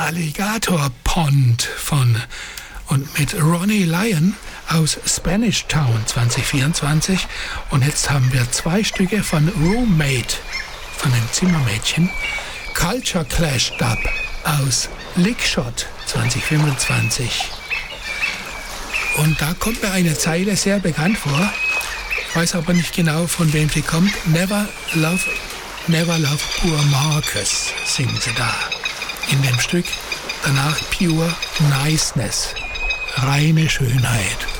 Alligator Pond und mit Ronnie Lyon aus Spanish Town 2024. Und jetzt haben wir 2 Stücke von Roommate, von dem Zimmermädchen. Culture Clash Dub aus Lickshot 2025. Und da kommt mir eine Zeile sehr bekannt vor. Ich weiß aber nicht genau, von wem sie kommt. Never love poor Marcus, singen sie da. In dem Stück danach Pure Niceness, reine Schönheit.